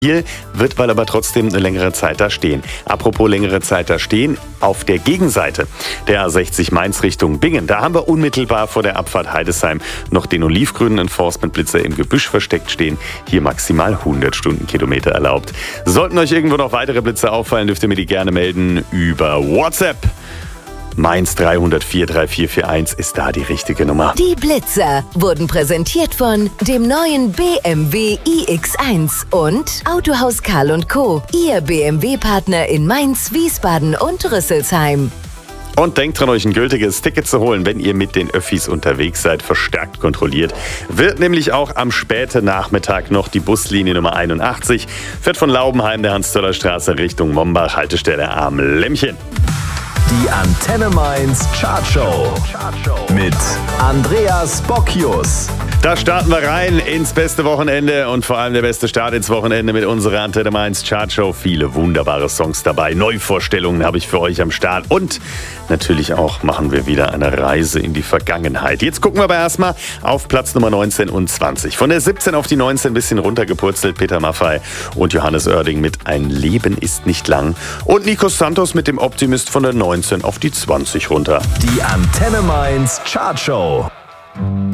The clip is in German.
wird weil aber trotzdem eine längere Zeit da stehen. Apropos längere Zeit da stehen, auf der Gegenseite der A60 Mainz Richtung Bingen, da haben wir unmittelbar vor der Abfahrt Heidesheim noch den olivgrünen Enforcement-Blitzer im Gebüsch versteckt stehen. Hier maximal 100 Stundenkilometer erlaubt. Sollten euch irgendwo noch weitere Blitzer auffallen, dürft ihr mir die gerne melden über WhatsApp. Mainz 304 3441 ist da die richtige Nummer. Die Blitzer wurden präsentiert von dem neuen BMW iX1 und Autohaus Karl & Co., Ihr BMW-Partner in Mainz, Wiesbaden und Rüsselsheim. Und denkt dran, euch ein gültiges Ticket zu holen, wenn ihr mit den Öffis unterwegs seid, verstärkt kontrolliert. Wird nämlich auch am späten Nachmittag noch die Buslinie Nummer 81, fährt von Laubenheim der Hans-Zöller-Straße Richtung Mombach, Haltestelle am Lämmchen. Die Antenne Mainz Chartshow mit Andreas Bocchius. Da starten wir rein ins beste Wochenende und vor allem der beste Start ins Wochenende mit unserer Antenne Mainz Chartshow. Viele wunderbare Songs dabei, Neuvorstellungen habe ich für euch am Start und natürlich auch machen wir wieder eine Reise in die Vergangenheit. Jetzt gucken wir aber erstmal auf Platz Nummer 19 und 20. Von der 17 auf die 19 ein bisschen runtergepurzelt, Peter Maffay und Johannes Oerding mit Ein Leben ist nicht lang und Nico Santos mit dem Optimist von der 19 auf die 20 runter. Die Antenne Mainz Chartshow.